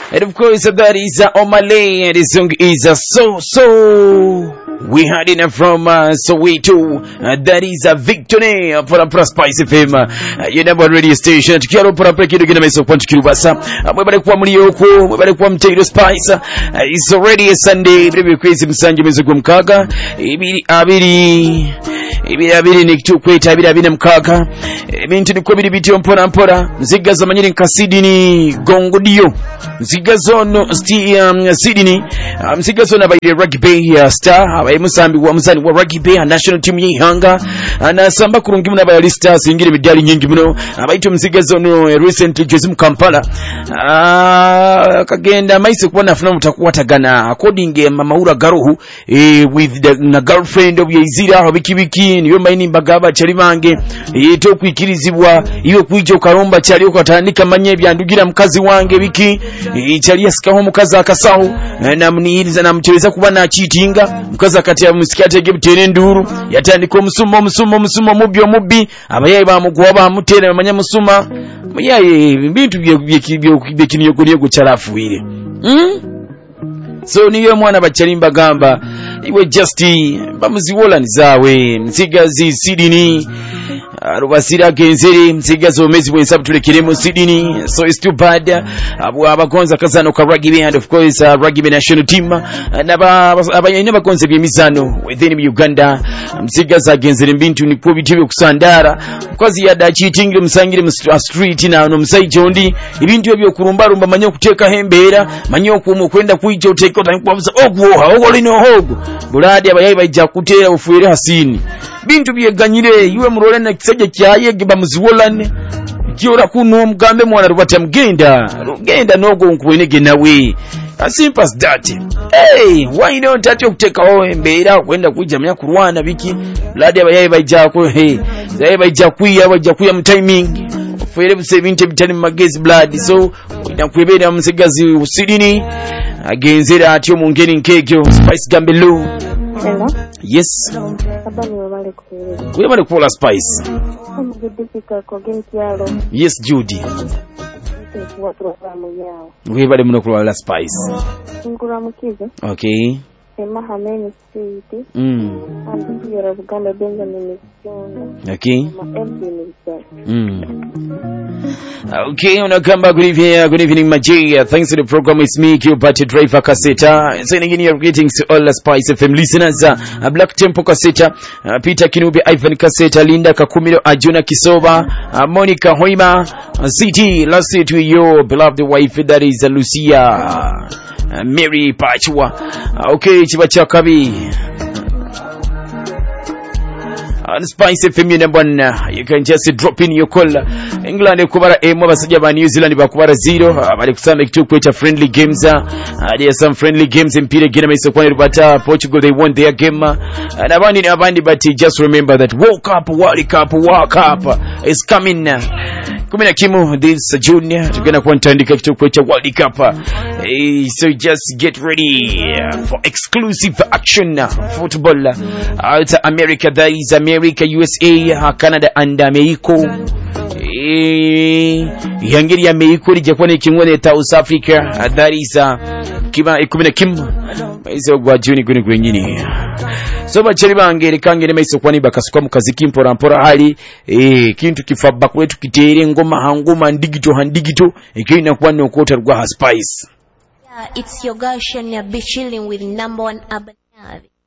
And of course, that is Omale, and the song is So. We had it from Soweto. That is a victory for a Spice FM. You never radio station. Tukiaro para prekido gina meso kwa tukirubasa. Mwebale kwa mlioko, mwebale kwa mtairo Spice. It's already a Sunday. Bibi kwezi msanje meso kwa mkaga. Ibiri ni kitu kweta abiri mkaga. Bintu ni kwa bidi mpora. Mziga za manyiri nkasidi ni gongodio. Mziga zono Sydney. Mziga zono abaire rugby star. Musambi wa muzani wa rugby national team y'ihanga anasamba kurungi muna bayali stars ingire midali nyingi muno abaito mziga zono recently Jose mu Kampala kagenda maise kubona afuna mutakwatagana according Mamaura Garuhu with the girlfriend of Yezira abikibiki niyo maini bagaba chalimange yeto kwikirizibwa iyo kwijja okaromba cyali okatandika manye byandugira mukazi wange biki cyali yasikaho mukazi akasaho namuniriza namuchereza kuba na cheatinga mukazi kati ya musikate gebitene nduru yatandika omusumo mubbi abayayi bamuguwa bamutere bamanya musuma muyayi bintu byekiniyo kuniyo gucharafuire so niyo mwana bachalimba gamba iwe just bamuziwola nizawe msigazi Sydney Rubasira genzeri msigazi omezi bwensabu tulekiremo Sydney so it's too bad abakonza kazano ka rugby and of course rugby national team abayine bakonze byemizano within Uganda msigazi genzeri mbintu niko bitibyo kusandara kwazi yada cheating musangire mu street na no musaijondi ibintu byo kurumba manyo kuteka hembera manyo kwenda kwijja uteka otankubaza ogwo lino hogo buladi abayayi bajja kutera ufuire hasini bintu byeganyire iwe murole na kiseje kyaye giba muziwolane kiora kuno mugambe mwana rubata mgenda nogo nkuwenege nawe as simple as that. Hey, why don't you take away mbera kwenda kujamya kurwana biki buladi abayayi bajja ko zaye bajja kuya mu timing fuire buse bintu bitani magezi blood so inakwebera musigazi Sydney agenzera atyo mungeni nkekyo Spice Gambelu. Hello? Yes. Webale kuola Spice. Yes, Judy. Webale muno kuola Spice. Okay. Okay. Okay, unakamba good evening Majia. Thanks to the program. It's me, Q-Party Driver Cassetta. Sending in your greetings to all the Spice FM listeners. Black Tempo Cassetta, Peter Kinubi, Ivan Cassetta, Linda Kakumiro, Ajuna Kisoba, Monica Hoima, CT, last day to your beloved wife, that is Lucia, Mary Pachwa. Okay, Chibachakabi. On Spice FM number 1, you can just drop in your call. England kubara emo basajja ba New Zealand bakubara 0 bali kusamba kitu kwecha friendly games. There are some friendly games in Pire Gina meso kwa rubata Portugal they won their game. And abandi but just remember that World Cup is coming. Kumina kimu this June tugenda kuantandika kitu kwecha World Cup. So just get ready for exclusive action football. It's America, there is America, USA, Canada and Mexico. Yangiri ya Mexico lijakuwa ni kimwone South Africa. That is kumina kimu izo gwa Juni gwenyini. So bacheri bange rekangere maiso kwani bakasuka mukaziki mpora hali kintu kifaba kwetu kitere ngoma hangoma ndigito ekina kwa no kota rwa Spice. Yeah, it's your girl Shania be chilling with number 1 urban.